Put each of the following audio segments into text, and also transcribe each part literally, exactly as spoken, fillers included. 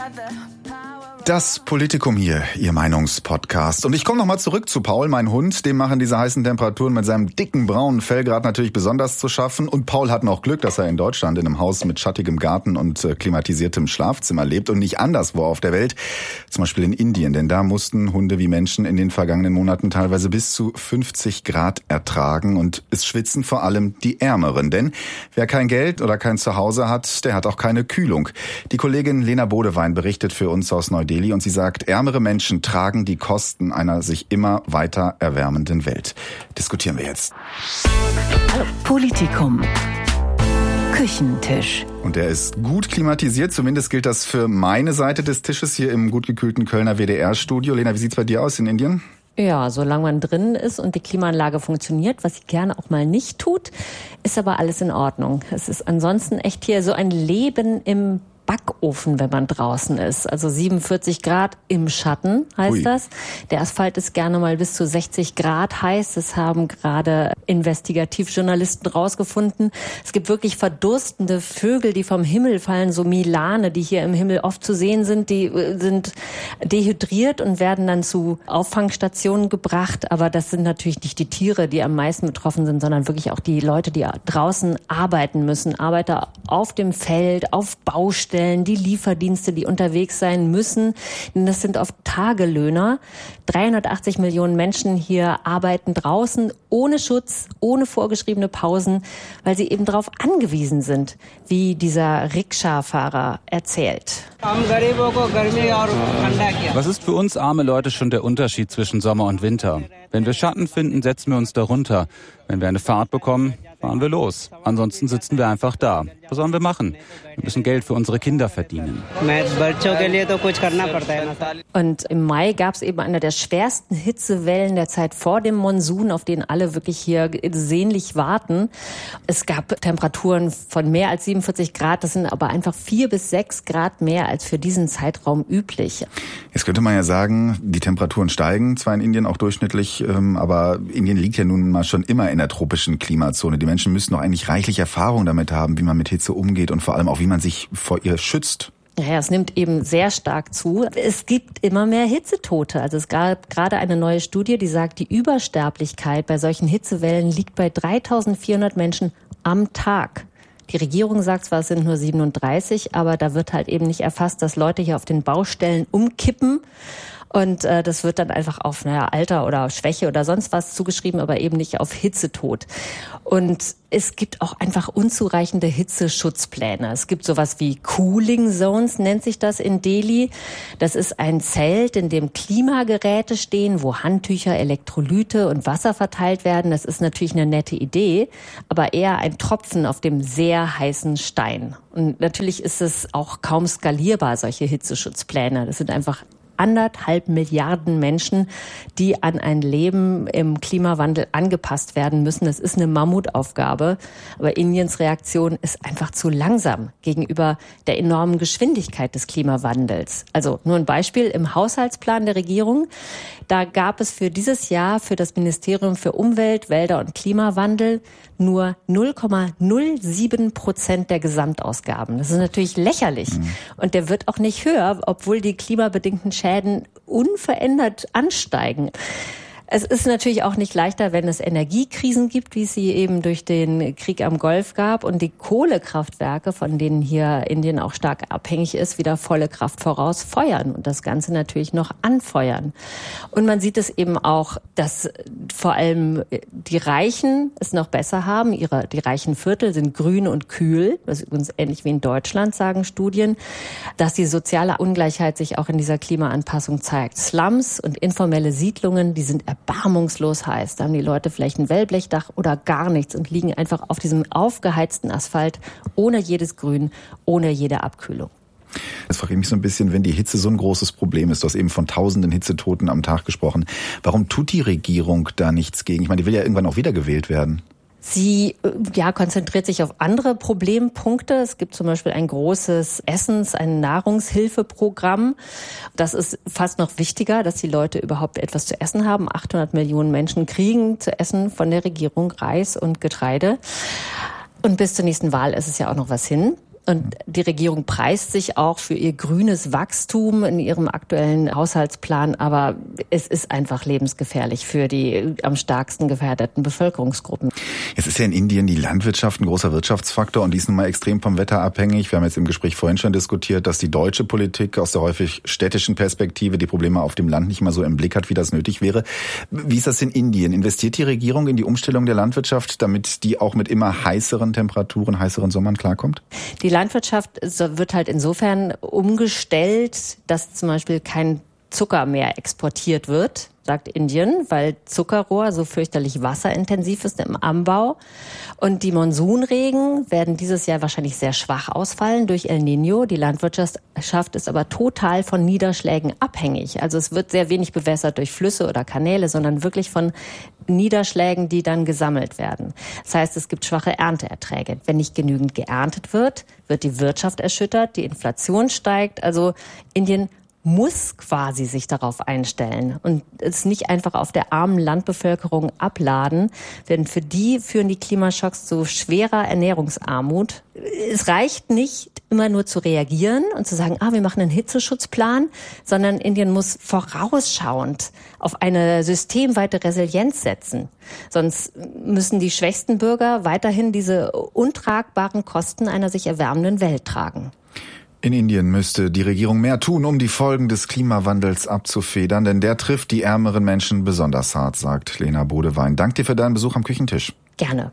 Das Politikum hier, Ihr Meinungspodcast. Und ich komme nochmal zurück zu Paul, mein Hund. Dem machen diese heißen Temperaturen mit seinem dicken braunen Fell gerade natürlich besonders zu schaffen. Und Paul hat noch Glück, dass er in Deutschland in einem Haus mit schattigem Garten und äh, klimatisiertem Schlafzimmer lebt und nicht anderswo auf der Welt. Zum Beispiel in Indien, denn da mussten Hunde wie Menschen in den vergangenen Monaten teilweise bis zu fünfzig Grad ertragen. Und es schwitzen vor allem die Ärmeren. Denn wer kein Geld oder kein Zuhause hat, der hat auch keine Kühlung. Die Kollegin Lena Bodewein berichtet für uns aus Neu-Delhi. Und sie sagt, ärmere Menschen tragen die Kosten einer sich immer weiter erwärmenden Welt. Diskutieren wir jetzt. Politikum. Küchentisch. Und der ist gut klimatisiert, zumindest gilt das für meine Seite des Tisches hier im gut gekühlten Kölner W D R-Studio. Lena, wie sieht's bei dir aus in Indien? Ja, solange man drin ist und die Klimaanlage funktioniert, was sie gerne auch mal nicht tut, ist aber alles in Ordnung. Es ist ansonsten echt hier so ein Leben im Backofen, wenn man draußen ist. Also siebenundvierzig Grad im Schatten heißt Ui. das. Der Asphalt ist gerne mal bis zu sechzig Grad heiß. Das haben gerade Investigativjournalisten rausgefunden. Es gibt wirklich verdurstende Vögel, die vom Himmel fallen, so Milane, die hier im Himmel oft zu sehen sind. Die sind dehydriert und werden dann zu Auffangstationen gebracht. Aber das sind natürlich nicht die Tiere, die am meisten betroffen sind, sondern wirklich auch die Leute, die draußen arbeiten müssen. Arbeiter auf dem Feld, auf Baustellen, die Lieferdienste, die unterwegs sein müssen. Denn das sind oft Tagelöhner. dreihundertachtzig Millionen Menschen hier arbeiten draußen ohne Schutz, ohne vorgeschriebene Pausen, weil sie eben darauf angewiesen sind, wie dieser Rikscha-Fahrer erzählt. Was ist für uns arme Leute schon der Unterschied zwischen Sommer und Winter? Wenn wir Schatten finden, setzen wir uns darunter. Wenn wir eine Fahrt bekommen, fahren wir los. Ansonsten sitzen wir einfach da. Was sollen wir machen? Wir müssen Geld für unsere Kinder verdienen. Und im Mai gab es eben eine der schwersten Hitzewellen der Zeit vor dem Monsun, auf den alle wirklich hier sehnlich warten. Es gab Temperaturen von mehr als siebenundvierzig Grad. Das sind aber einfach vier bis sechs Grad mehr als für diesen Zeitraum üblich. Jetzt könnte man ja sagen, die Temperaturen steigen zwar in Indien auch durchschnittlich, aber Indien liegt ja nun mal schon immer in der tropischen Klimazone. Die Menschen müssen doch eigentlich reichlich Erfahrung damit haben, wie man mit Hitze umgeht und vor allem auch, wie man sich vor ihr schützt. Ja, es nimmt eben sehr stark zu. Es gibt immer mehr Hitzetote. Also es gab gerade eine neue Studie, die sagt, die Übersterblichkeit bei solchen Hitzewellen liegt bei dreitausendvierhundert Menschen am Tag. Die Regierung sagt zwar, es sind nur siebenunddreißig, aber da wird halt eben nicht erfasst, dass Leute hier auf den Baustellen umkippen. Und äh, das wird dann einfach auf naja, Alter oder Schwäche oder sonst was zugeschrieben, aber eben nicht auf Hitzetod. Und es gibt auch einfach unzureichende Hitzeschutzpläne. Es gibt sowas wie Cooling Zones, nennt sich das in Delhi. Das ist ein Zelt, in dem Klimageräte stehen, wo Handtücher, Elektrolyte und Wasser verteilt werden. Das ist natürlich eine nette Idee, aber eher ein Tropfen auf dem sehr heißen Stein. Und natürlich ist es auch kaum skalierbar, solche Hitzeschutzpläne. Das sind einfach anderthalb Milliarden Menschen, die an ein Leben im Klimawandel angepasst werden müssen. Das ist eine Mammutaufgabe. Aber Indiens Reaktion ist einfach zu langsam gegenüber der enormen Geschwindigkeit des Klimawandels. Also nur ein Beispiel im Haushaltsplan der Regierung. Da gab es für dieses Jahr für das Ministerium für Umwelt, Wälder und Klimawandel nur null Komma null sieben Prozent der Gesamtausgaben. Das ist natürlich lächerlich. Mhm. Und der wird auch nicht höher, obwohl die klimabedingten Schäden unverändert ansteigen. Es ist natürlich auch nicht leichter, wenn es Energiekrisen gibt, wie es sie eben durch den Krieg am Golf gab und die Kohlekraftwerke, von denen hier Indien auch stark abhängig ist, wieder volle Kraft voraus feuern und das Ganze natürlich noch anfeuern. Und man sieht es eben auch, dass vor allem die Reichen es noch besser haben. Ihre, die reichen Viertel sind grün und kühl. Das ist übrigens ähnlich wie in Deutschland, sagen Studien, dass die soziale Ungleichheit sich auch in dieser Klimaanpassung zeigt. Slums und informelle Siedlungen, die sind erbarmungslos heiß. Da haben die Leute vielleicht ein Wellblechdach oder gar nichts und liegen einfach auf diesem aufgeheizten Asphalt ohne jedes Grün, ohne jede Abkühlung. Jetzt frage ich mich so ein bisschen, wenn die Hitze so ein großes Problem ist, du hast eben von tausenden Hitzetoten am Tag gesprochen, warum tut die Regierung da nichts gegen? Ich meine, die will ja irgendwann auch wiedergewählt werden. Sie ja, konzentriert sich auf andere Problempunkte. Es gibt zum Beispiel ein großes Essens-, ein Nahrungshilfeprogramm. Das ist fast noch wichtiger, dass die Leute überhaupt etwas zu essen haben. achthundert Millionen Menschen kriegen zu essen von der Regierung Reis und Getreide. Und bis zur nächsten Wahl ist es ja auch noch was hin. Und die Regierung preist sich auch für ihr grünes Wachstum in ihrem aktuellen Haushaltsplan. Aber es ist einfach lebensgefährlich für die am stärksten gefährdeten Bevölkerungsgruppen. Jetzt ist ja in Indien die Landwirtschaft ein großer Wirtschaftsfaktor und die ist nun mal extrem vom Wetter abhängig. Wir haben jetzt im Gespräch vorhin schon diskutiert, dass die deutsche Politik aus der häufig städtischen Perspektive die Probleme auf dem Land nicht mal so im Blick hat, wie das nötig wäre. Wie ist das in Indien? Investiert die Regierung in die Umstellung der Landwirtschaft, damit die auch mit immer heißeren Temperaturen, heißeren Sommern klarkommt? Die Landwirtschaft wird halt insofern umgestellt, dass zum Beispiel kein Zucker mehr exportiert wird, sagt Indien, weil Zuckerrohr so fürchterlich wasserintensiv ist im Anbau. Und die Monsunregen werden dieses Jahr wahrscheinlich sehr schwach ausfallen durch El Niño. Die Landwirtschaft ist aber total von Niederschlägen abhängig. Also es wird sehr wenig bewässert durch Flüsse oder Kanäle, sondern wirklich von Niederschlägen, die dann gesammelt werden. Das heißt, es gibt schwache Ernteerträge. Wenn nicht genügend geerntet wird, wird die Wirtschaft erschüttert, die Inflation steigt. Also Indien muss quasi sich darauf einstellen und es nicht einfach auf der armen Landbevölkerung abladen, denn für die führen die Klimaschocks zu schwerer Ernährungsarmut. Es reicht nicht, immer nur zu reagieren und zu sagen, ah, wir machen einen Hitzeschutzplan, sondern Indien muss vorausschauend auf eine systemweite Resilienz setzen. Sonst müssen die schwächsten Bürger weiterhin diese untragbaren Kosten einer sich erwärmenden Welt tragen. In Indien müsste die Regierung mehr tun, um die Folgen des Klimawandels abzufedern, denn der trifft die ärmeren Menschen besonders hart, sagt Lena Bodewein. Danke dir für deinen Besuch am Küchentisch. Gerne.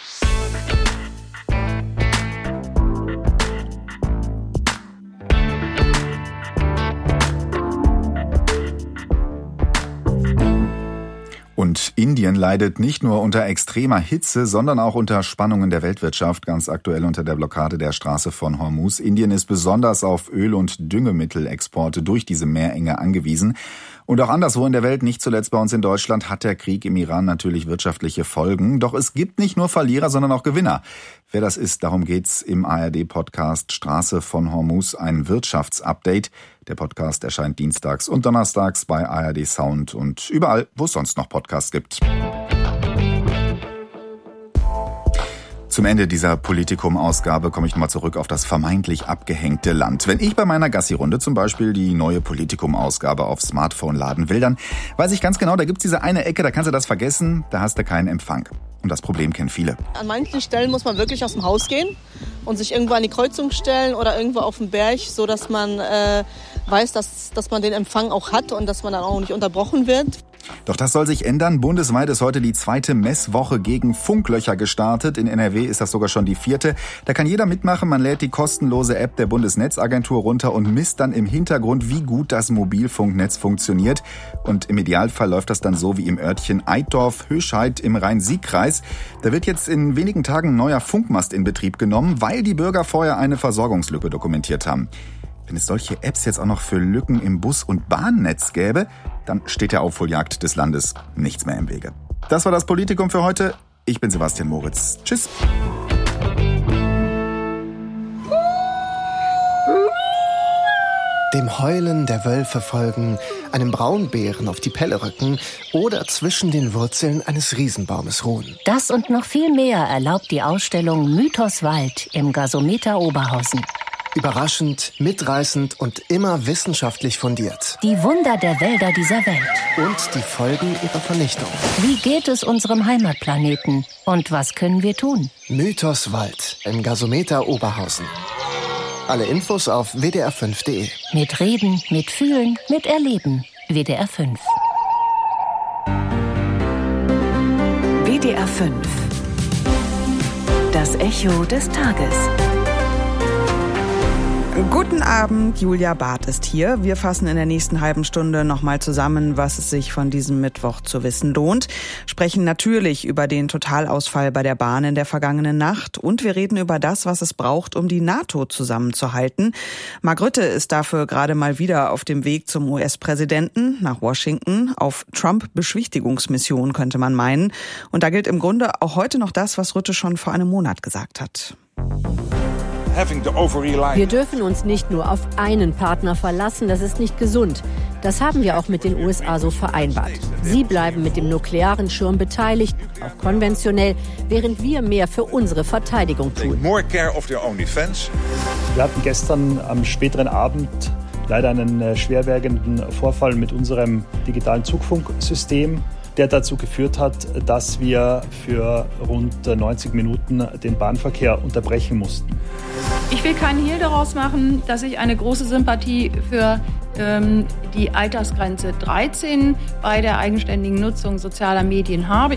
Und Indien leidet nicht nur unter extremer Hitze, sondern auch unter Spannungen der Weltwirtschaft, ganz aktuell unter der Blockade der Straße von Hormuz. Indien ist besonders auf Öl- und Düngemittelexporte durch diese Meerenge angewiesen. Und auch anderswo in der Welt, nicht zuletzt bei uns in Deutschland, hat der Krieg im Iran natürlich wirtschaftliche Folgen. Doch es gibt nicht nur Verlierer, sondern auch Gewinner. Wer das ist, darum geht's im A R D-Podcast Straße von Hormuz, ein Wirtschaftsupdate. Der Podcast erscheint dienstags und donnerstags bei A R D Sound und überall, wo es sonst noch Podcasts gibt. Zum Ende dieser Politikum-Ausgabe komme ich nochmal zurück auf das vermeintlich abgehängte Land. Wenn ich bei meiner Gassi-Runde zum Beispiel die neue Politikum-Ausgabe aufs Smartphone laden will, dann weiß ich ganz genau, da gibt's diese eine Ecke, da kannst du das vergessen, da hast du keinen Empfang. Und das Problem kennen viele. An manchen Stellen muss man wirklich aus dem Haus gehen und sich irgendwo an die Kreuzung stellen oder irgendwo auf den Berg, so dass man äh, weiß, dass, dass man den Empfang auch hat und dass man dann auch nicht unterbrochen wird. Doch das soll sich ändern. Bundesweit ist heute die zweite Messwoche gegen Funklöcher gestartet. In N R W ist das sogar schon die vierte. Da kann jeder mitmachen. Man lädt die kostenlose App der Bundesnetzagentur runter und misst dann im Hintergrund, wie gut das Mobilfunknetz funktioniert. Und im Idealfall läuft das dann so wie im Örtchen Eitorf-Höscheid im Rhein-Sieg-Kreis. Da wird jetzt in wenigen Tagen ein neuer Funkmast in Betrieb genommen, weil die Bürger vorher eine Versorgungslücke dokumentiert haben. Wenn es solche Apps jetzt auch noch für Lücken im Bus- und Bahnnetz gäbe, dann steht der Aufholjagd des Landes nichts mehr im Wege. Das war das Politikum für heute. Ich bin Sebastian Moritz. Tschüss. Dem Heulen der Wölfe folgen, einem Braunbären auf die Pelle rücken oder zwischen den Wurzeln eines Riesenbaumes ruhen. Das und noch viel mehr erlaubt die Ausstellung Mythos Wald im Gasometer Oberhausen. Überraschend, mitreißend und immer wissenschaftlich fundiert. Die Wunder der Wälder dieser Welt. Und die Folgen ihrer Vernichtung. Wie geht es unserem Heimatplaneten? Und was können wir tun? Mythos Wald im Gasometer Oberhausen. Alle Infos auf w d r fünf punkt d e. Mit Reden, mit Fühlen, mit Erleben. W D R fünf. W D R fünf. Das Echo des Tages. Guten Abend, Julia Barth ist hier. Wir fassen in der nächsten halben Stunde nochmal zusammen, was es sich von diesem Mittwoch zu wissen lohnt. Sprechen natürlich über den Totalausfall bei der Bahn in der vergangenen Nacht und wir reden über das, was es braucht, um die NATO zusammenzuhalten. Mark Rutte ist dafür gerade mal wieder auf dem Weg zum U S-Präsidenten nach Washington, auf Trump-Beschwichtigungsmission könnte man meinen. Und da gilt im Grunde auch heute noch das, was Rutte schon vor einem Monat gesagt hat. Wir dürfen uns nicht nur auf einen Partner verlassen, das ist nicht gesund. Das haben wir auch mit den U S A so vereinbart. Sie bleiben mit dem nuklearen Schirm beteiligt, auch konventionell, während wir mehr für unsere Verteidigung tun. Wir hatten gestern am späteren Abend leider einen schwerwiegenden Vorfall mit unserem digitalen Zugfunksystem, der dazu geführt hat, dass wir für rund neunzig Minuten den Bahnverkehr unterbrechen mussten. Ich will keinen Hehl daraus machen, dass ich eine große Sympathie für ähm, die Altersgrenze dreizehn bei der eigenständigen Nutzung sozialer Medien habe.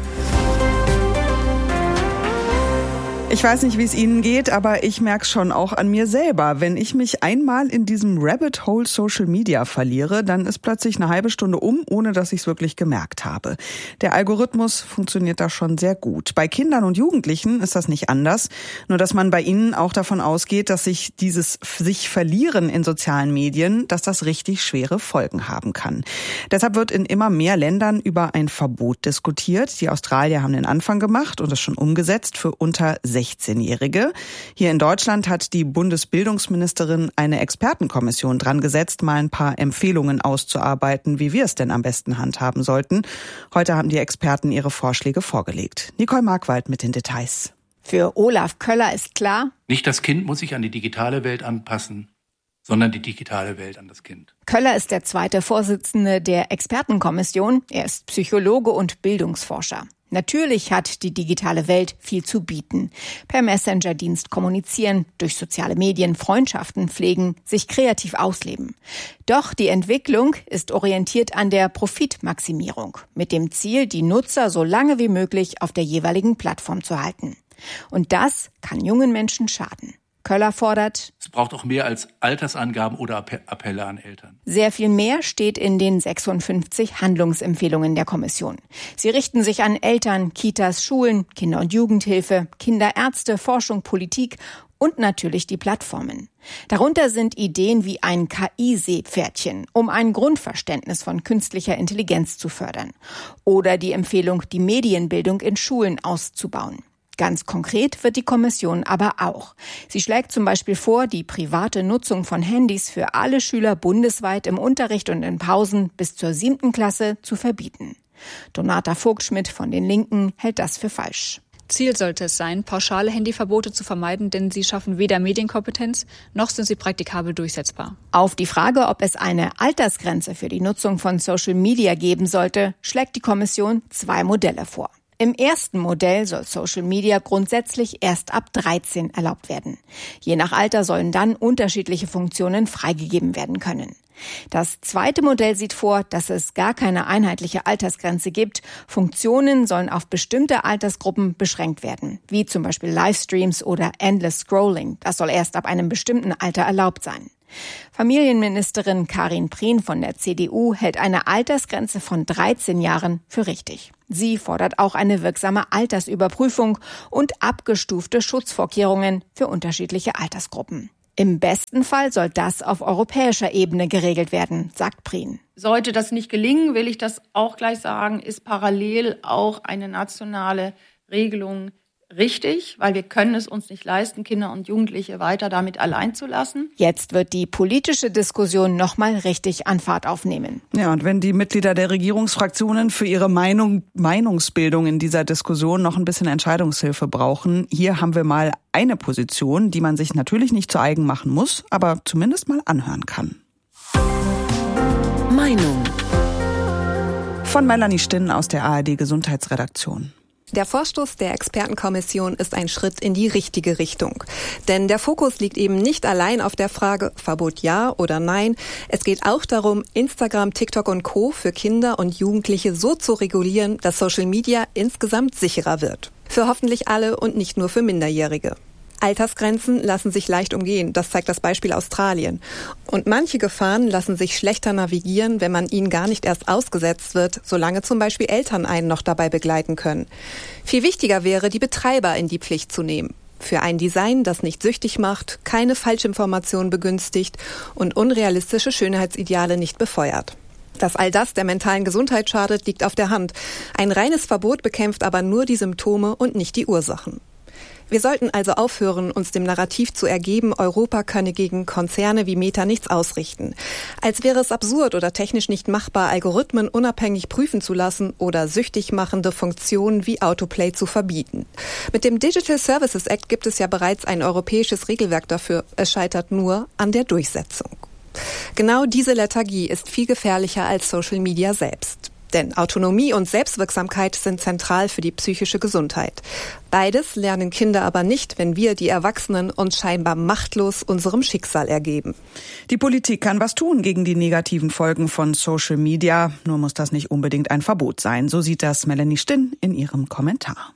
Ich weiß nicht, wie es Ihnen geht, aber ich merke schon auch an mir selber. Wenn ich mich einmal in diesem Rabbit Hole Social Media verliere, dann ist plötzlich eine halbe Stunde um, ohne dass ich es wirklich gemerkt habe. Der Algorithmus funktioniert da schon sehr gut. Bei Kindern und Jugendlichen ist das nicht anders, nur dass man bei ihnen auch davon ausgeht, dass sich dieses sich Verlieren in sozialen Medien, dass das richtig schwere Folgen haben kann. Deshalb wird in immer mehr Ländern über ein Verbot diskutiert. Die Australier haben den Anfang gemacht und es schon umgesetzt für unter sechzehnjährige. Hier in Deutschland hat die Bundesbildungsministerin eine Expertenkommission dran gesetzt, mal ein paar Empfehlungen auszuarbeiten, wie wir es denn am besten handhaben sollten. Heute haben die Experten ihre Vorschläge vorgelegt. Nicole Markwald mit den Details. Für Olaf Köller ist klar: Nicht das Kind muss sich an die digitale Welt anpassen, sondern die digitale Welt an das Kind. Köller ist der zweite Vorsitzende der Expertenkommission. Er ist Psychologe und Bildungsforscher. Natürlich hat die digitale Welt viel zu bieten. Per Messenger-Dienst kommunizieren, durch soziale Medien Freundschaften pflegen, sich kreativ ausleben. Doch die Entwicklung ist orientiert an der Profitmaximierung, mit dem Ziel, die Nutzer so lange wie möglich auf der jeweiligen Plattform zu halten. Und das kann jungen Menschen schaden. Köller fordert: Es braucht auch mehr als Altersangaben oder Appelle an Eltern. Sehr viel mehr steht in den sechsundfünfzig Handlungsempfehlungen der Kommission. Sie richten sich an Eltern, Kitas, Schulen, Kinder- und Jugendhilfe, Kinderärzte, Forschung, Politik und natürlich die Plattformen. Darunter sind Ideen wie ein K I-Seepferdchen, um ein Grundverständnis von künstlicher Intelligenz zu fördern. Oder die Empfehlung, die Medienbildung in Schulen auszubauen. Ganz konkret wird die Kommission aber auch. Sie schlägt zum Beispiel vor, die private Nutzung von Handys für alle Schüler bundesweit im Unterricht und in Pausen bis zur siebten Klasse zu verbieten. Donata Vogtschmidt von den Linken hält das für falsch. Ziel sollte es sein, pauschale Handyverbote zu vermeiden, denn sie schaffen weder Medienkompetenz, noch sind sie praktikabel durchsetzbar. Auf die Frage, ob es eine Altersgrenze für die Nutzung von Social Media geben sollte, schlägt die Kommission zwei Modelle vor. Im ersten Modell soll Social Media grundsätzlich erst ab dreizehn erlaubt werden. Je nach Alter sollen dann unterschiedliche Funktionen freigegeben werden können. Das zweite Modell sieht vor, dass es gar keine einheitliche Altersgrenze gibt. Funktionen sollen auf bestimmte Altersgruppen beschränkt werden, wie zum Beispiel Livestreams oder Endless Scrolling. Das soll erst ab einem bestimmten Alter erlaubt sein. Familienministerin Karin Prien von der C D U hält eine Altersgrenze von dreizehn Jahren für richtig. Sie fordert auch eine wirksame Altersüberprüfung und abgestufte Schutzvorkehrungen für unterschiedliche Altersgruppen. Im besten Fall soll das auf europäischer Ebene geregelt werden, sagt Prien. Sollte das nicht gelingen, will ich das auch gleich sagen, ist parallel auch eine nationale Regelung richtig, weil wir können es uns nicht leisten, Kinder und Jugendliche weiter damit allein zu lassen. Jetzt wird die politische Diskussion nochmal richtig an Fahrt aufnehmen. Ja, und wenn die Mitglieder der Regierungsfraktionen für ihre Meinung, Meinungsbildung in dieser Diskussion noch ein bisschen Entscheidungshilfe brauchen, hier haben wir mal eine Position, die man sich natürlich nicht zu eigen machen muss, aber zumindest mal anhören kann. Meinung von Melanie Stinn aus der A R D Gesundheitsredaktion. Der Vorstoß der Expertenkommission ist ein Schritt in die richtige Richtung. Denn der Fokus liegt eben nicht allein auf der Frage, Verbot ja oder nein. Es geht auch darum, Instagram, TikTok und Co. für Kinder und Jugendliche so zu regulieren, dass Social Media insgesamt sicherer wird. Für hoffentlich alle und nicht nur für Minderjährige. Altersgrenzen lassen sich leicht umgehen, das zeigt das Beispiel Australien. Und manche Gefahren lassen sich schlechter navigieren, wenn man ihnen gar nicht erst ausgesetzt wird, solange zum Beispiel Eltern einen noch dabei begleiten können. Viel wichtiger wäre, die Betreiber in die Pflicht zu nehmen. Für ein Design, das nicht süchtig macht, keine Falschinformationen begünstigt und unrealistische Schönheitsideale nicht befeuert. Dass all das der mentalen Gesundheit schadet, liegt auf der Hand. Ein reines Verbot bekämpft aber nur die Symptome und nicht die Ursachen. Wir sollten also aufhören, uns dem Narrativ zu ergeben, Europa könne gegen Konzerne wie Meta nichts ausrichten. Als wäre es absurd oder technisch nicht machbar, Algorithmen unabhängig prüfen zu lassen oder süchtig machende Funktionen wie Autoplay zu verbieten. Mit dem Digital Services Act gibt es ja bereits ein europäisches Regelwerk dafür. Es scheitert nur an der Durchsetzung. Genau diese Lethargie ist viel gefährlicher als Social Media selbst. Denn Autonomie und Selbstwirksamkeit sind zentral für die psychische Gesundheit. Beides lernen Kinder aber nicht, wenn wir, die Erwachsenen, uns scheinbar machtlos unserem Schicksal ergeben. Die Politik kann was tun gegen die negativen Folgen von Social Media. Nur muss das nicht unbedingt ein Verbot sein. So sieht das Melanie Stinn in ihrem Kommentar.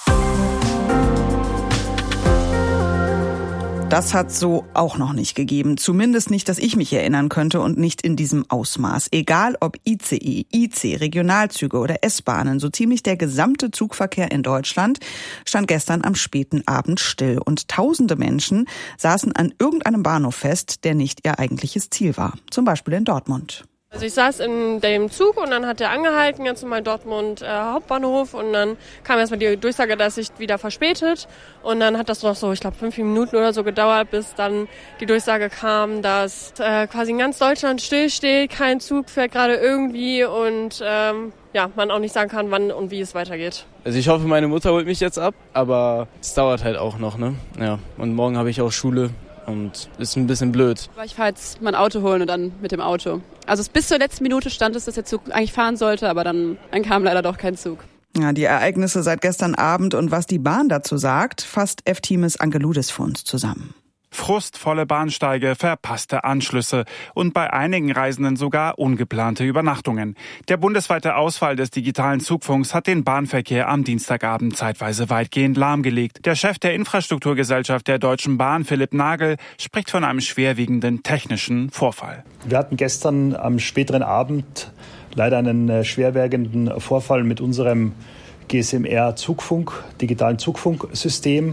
Das hat so auch noch nicht gegeben. Zumindest nicht, dass ich mich erinnern könnte und nicht in diesem Ausmaß. Egal ob I C E, I C, Regionalzüge oder S-Bahnen, so ziemlich der gesamte Zugverkehr in Deutschland stand gestern am späten Abend still. Und tausende Menschen saßen an irgendeinem Bahnhof fest, der nicht ihr eigentliches Ziel war. Zum Beispiel in Dortmund. Also ich saß in dem Zug und dann hat der angehalten, ganz normal Dortmund äh, Hauptbahnhof, und dann kam erstmal die Durchsage, dass sich wieder verspätet, und dann hat das noch so, ich glaube, fünf Minuten oder so gedauert, bis dann die Durchsage kam, dass äh, quasi in ganz Deutschland stillsteht, kein Zug fährt gerade irgendwie und ähm, ja, man auch nicht sagen kann, wann und wie es weitergeht. Also ich hoffe, meine Mutter holt mich jetzt ab, aber es dauert halt auch noch, ne? Ja, und morgen habe ich auch Schule. Und ist ein bisschen blöd. Ich fahre jetzt mein Auto holen und dann mit dem Auto. Also bis zur letzten Minute stand es, dass der Zug eigentlich fahren sollte, aber dann, dann kam leider doch kein Zug. Ja, die Ereignisse seit gestern Abend und was die Bahn dazu sagt, fasst F-Teames Angeludis für uns zusammen. Frustvolle Bahnsteige, verpasste Anschlüsse und bei einigen Reisenden sogar ungeplante Übernachtungen. Der bundesweite Ausfall des digitalen Zugfunks hat den Bahnverkehr am Dienstagabend zeitweise weitgehend lahmgelegt. Der Chef der Infrastrukturgesellschaft der Deutschen Bahn, Philipp Nagel, spricht von einem schwerwiegenden technischen Vorfall. Wir hatten gestern am späteren Abend leider einen schwerwiegenden Vorfall mit unserem G S M R-Zugfunk, digitalen Zugfunksystem,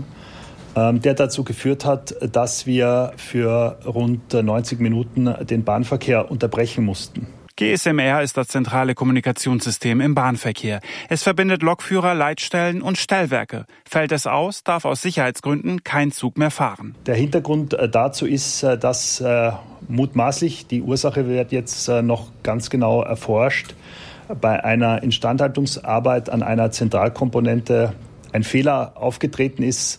der dazu geführt hat, dass wir für rund neunzig Minuten den Bahnverkehr unterbrechen mussten. G S M R ist das zentrale Kommunikationssystem im Bahnverkehr. Es verbindet Lokführer, Leitstellen und Stellwerke. Fällt es aus, darf aus Sicherheitsgründen kein Zug mehr fahren. Der Hintergrund dazu ist, dass äh, mutmaßlich, die Ursache wird jetzt äh, noch ganz genau erforscht, bei einer Instandhaltungsarbeit an einer Zentralkomponente ein Fehler aufgetreten ist,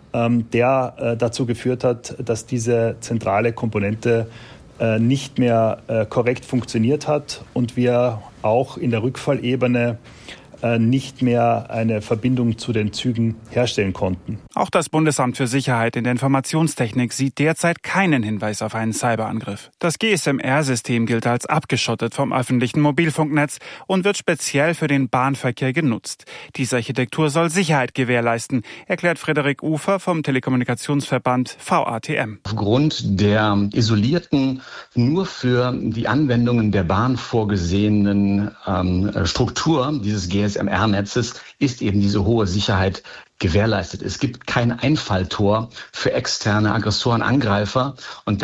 der äh, dazu geführt hat, dass diese zentrale Komponente äh, nicht mehr äh, korrekt funktioniert hat und wir auch in der Rückfallebene äh, nicht mehr eine Verbindung zu den Zügen herstellen konnten. Auch das Bundesamt für Sicherheit in der Informationstechnik sieht derzeit keinen Hinweis auf einen Cyberangriff. Das G S M R-System gilt als abgeschottet vom öffentlichen Mobilfunknetz und wird speziell für den Bahnverkehr genutzt. Diese Architektur soll Sicherheit gewährleisten, erklärt Frederik Ufer vom Telekommunikationsverband V A T M. Aufgrund der isolierten, nur für die Anwendungen der Bahn vorgesehenen ähm, Struktur dieses G S M R-Netzes ist eben diese hohe Sicherheit gewährleistet. Es gibt kein Einfalltor für externe Aggressoren, Angreifer und